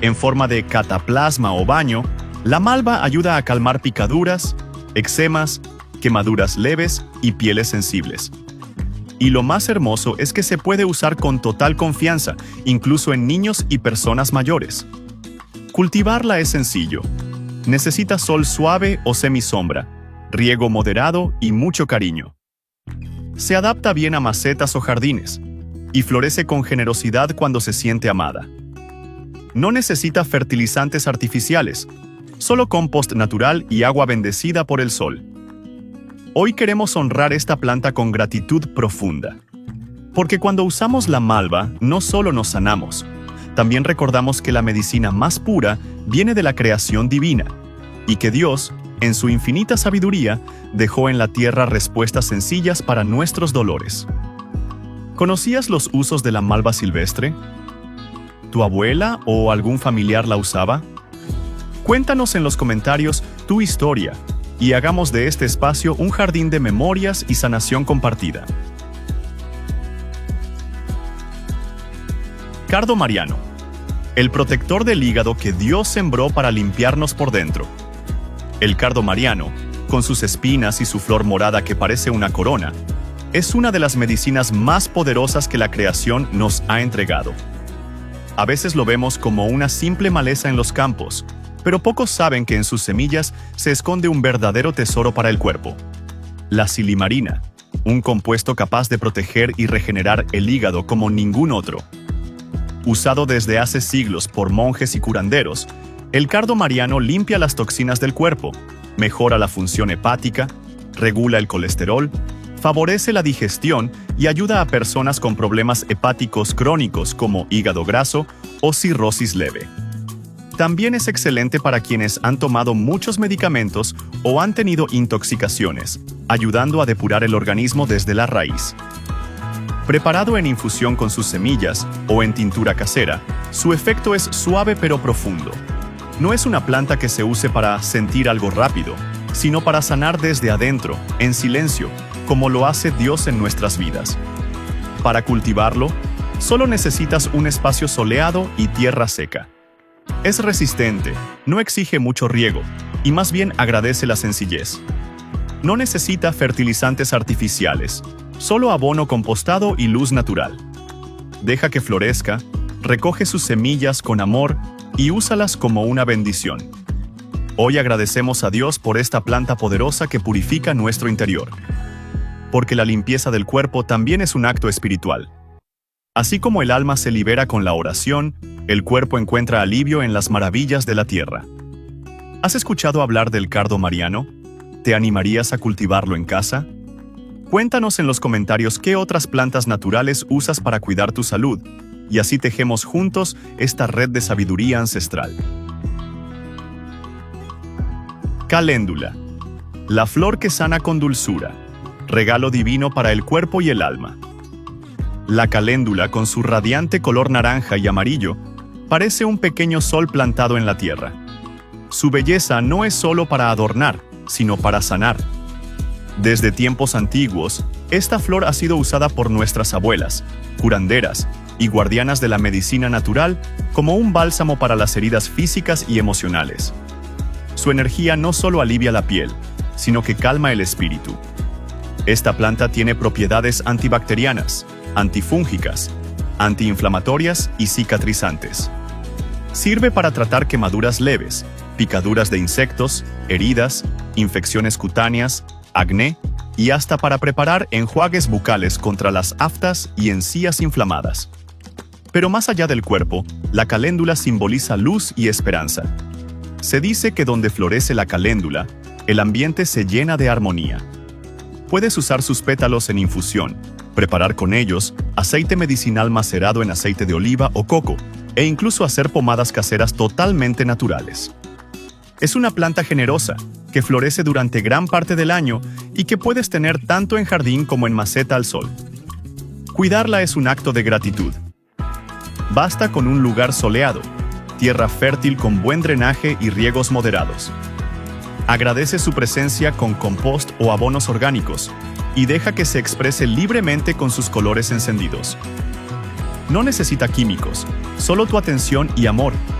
En forma de cataplasma o baño, la malva ayuda a calmar picaduras, eczemas, quemaduras leves y pieles sensibles. Y lo más hermoso es que se puede usar con total confianza, incluso en niños y personas mayores. Cultivarla es sencillo. Necesita sol suave o semisombra, riego moderado y mucho cariño. Se adapta bien a macetas o jardines y florece con generosidad cuando se siente amada. No necesita fertilizantes artificiales, solo compost natural y agua bendecida por el sol. Hoy queremos honrar esta planta con gratitud profunda. Porque cuando usamos la malva, no solo nos sanamos, también recordamos que la medicina más pura viene de la creación divina, y que Dios, en su infinita sabiduría, dejó en la tierra respuestas sencillas para nuestros dolores. ¿Conocías los usos de la malva silvestre? ¿Tu abuela o algún familiar la usaba? Cuéntanos en los comentarios tu historia y hagamos de este espacio un jardín de memorias y sanación compartida. Cardo mariano, el protector del hígado que Dios sembró para limpiarnos por dentro. El cardo mariano, con sus espinas y su flor morada que parece una corona, es una de las medicinas más poderosas que la creación nos ha entregado. A veces lo vemos como una simple maleza en los campos, pero pocos saben que en sus semillas se esconde un verdadero tesoro para el cuerpo. La silimarina, un compuesto capaz de proteger y regenerar el hígado como ningún otro. Usado desde hace siglos por monjes y curanderos, el cardo mariano limpia las toxinas del cuerpo, mejora la función hepática, regula el colesterol, favorece la digestión y ayuda a personas con problemas hepáticos crónicos como hígado graso o cirrosis leve. También es excelente para quienes han tomado muchos medicamentos o han tenido intoxicaciones, ayudando a depurar el organismo desde la raíz. Preparado en infusión con sus semillas o en tintura casera, su efecto es suave pero profundo. No es una planta que se use para sentir algo rápido, sino para sanar desde adentro, en silencio, como lo hace Dios en nuestras vidas. Para cultivarlo, solo necesitas un espacio soleado y tierra seca. Es resistente, no exige mucho riego y más bien agradece la sencillez. No necesita fertilizantes artificiales, solo abono compostado y luz natural. Deja que florezca, recoge sus semillas con amor y úsalas como una bendición. Hoy agradecemos a Dios por esta planta poderosa que purifica nuestro interior. Porque la limpieza del cuerpo también es un acto espiritual. Así como el alma se libera con la oración, el cuerpo encuentra alivio en las maravillas de la tierra. ¿Has escuchado hablar del cardo mariano? ¿Te animarías a cultivarlo en casa? Cuéntanos en los comentarios qué otras plantas naturales usas para cuidar tu salud, y así tejemos juntos esta red de sabiduría ancestral. Caléndula, la flor que sana con dulzura, regalo divino para el cuerpo y el alma. La caléndula, con su radiante color naranja y amarillo, parece un pequeño sol plantado en la tierra. Su belleza no es solo para adornar, sino para sanar. Desde tiempos antiguos, esta flor ha sido usada por nuestras abuelas, curanderas y guardianas de la medicina natural como un bálsamo para las heridas físicas y emocionales. Su energía no solo alivia la piel, sino que calma el espíritu. Esta planta tiene propiedades antibacterianas, antifúngicas, antiinflamatorias y cicatrizantes. Sirve para tratar quemaduras leves, picaduras de insectos, heridas, infecciones cutáneas, acné y hasta para preparar enjuagues bucales contra las aftas y encías inflamadas. Pero más allá del cuerpo, la caléndula simboliza luz y esperanza. Se dice que donde florece la caléndula, el ambiente se llena de armonía. Puedes usar sus pétalos en infusión, preparar con ellos aceite medicinal macerado en aceite de oliva o coco, e incluso hacer pomadas caseras totalmente naturales. Es una planta generosa, que florece durante gran parte del año y que puedes tener tanto en jardín como en maceta al sol. Cuidarla es un acto de gratitud. Basta con un lugar soleado, tierra fértil con buen drenaje y riegos moderados. Agradece su presencia con compost o abonos orgánicos y deja que se exprese libremente con sus colores encendidos. No necesita químicos, solo tu atención y amor,